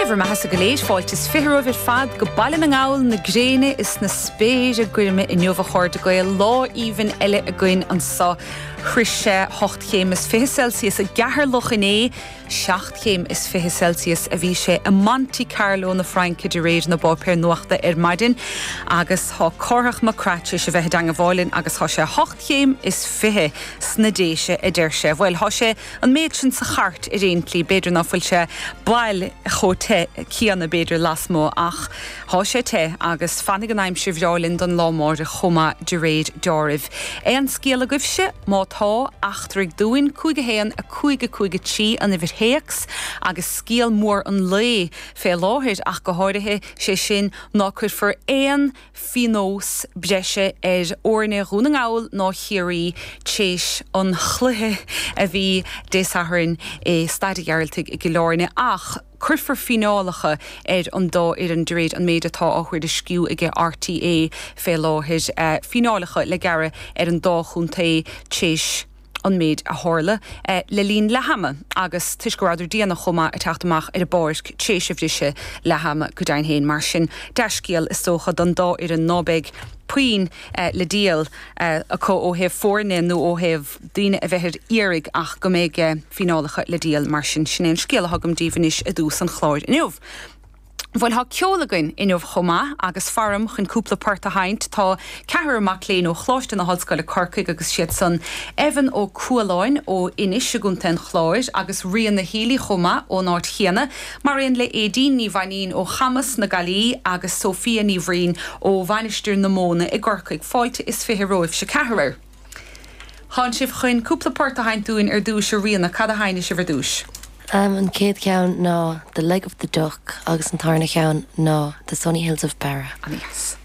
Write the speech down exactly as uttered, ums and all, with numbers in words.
Ever ma has a galéis fáilt is fihar over fad go bailin an gáil na gréine is na spéis a gcuirme in nuova chóir a goil lá even eile a goin an sa chrise hocht chéim is fiche Celsius a gahar loch in é seacht chéim is fiche Celsius a bhí sé a Monte Carlo na Franca de réid na bópéir nuachta ar maidin agus há córach ma cratse se bheith dang a bhálinn agus há sé hocht chéim is fiche sna déise a dir sé bhfuil há sé an méid sin sa chart i réon plí beidir na fuil sé bail cho te cíanna beidir lasmó ach há sé te agus fannig an aimim si bheálinn don lámór a chuma de réid deoribh. É an scéal a goibh se má tá achtarig dúin cúige héan a cúige cúige tí an ifir héacs agus scéal mór an lé fé láthir ach go háirithe sé sin ná chuir for éan finós breise ar orne rúnagáil ná chiaí téis an chluthe a bhí désathrin é stadigearaltig i gilárne ach Curfar finálacha ar an dá ar an dréad an méid atá áhuiir de sciú ige R T A fé láthir uh, finálacha le gara ar an dá chunta téis an méid a hála uh, le lín le hama agus tuisgurráidir díana chuma a teachtamach ar a báirc téisihrise le hama go dain héin mar sin deiscéal is tócha don dá ar an nábeg Puin uh, le díal uh, a có ó heh fórne nó ó heh duine a bheithir írig ach go méid uh, finálacha le díal mar sin sin scéal hagam dífanis a dús an chláir inniuh. Bhfuil há ceolalainn inmh chomá agus farm chun cúpla páirt a haint tá cethir amach léon ó chláiste na hallscoile Corcaigh agus siad san Evan ó Cualáin ó inis siúnta an chláir agus rion na hílí chomá ó náirt chéana mar réon le édín ní bhaín ó Chamas na Galí agus Sofia ní bhrín ó bhainisteir na móna i Corcaigh fáilte is fitheróibh se cethir. Cháin sibh chun cúpla páirt a haint dúin ar dúis a rion na cad a haine si bhar dúis. Um, an céad ceann ná The Leg of the Duck agus an tarna ceann ná The Sunny Hills of Barra. Ah, yes.